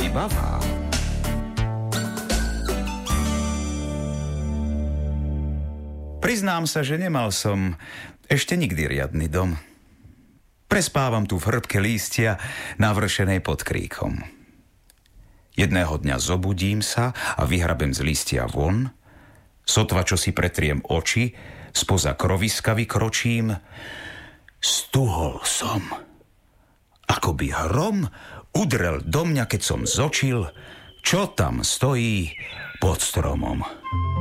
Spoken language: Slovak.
vybavá. Priznám sa, že nemal som ešte nikdy riadny dom. Prespávam tu v hŕbke lístia navršenej pod kríkom. Jedného dňa zobudím sa a vyhrabem z lístia von, sotva čo si pretriem oči, spoza kroviska vykročím. Stuhol som. Akoby hrom udrel do mňa, keď som zočil, čo tam stojí pod stromom.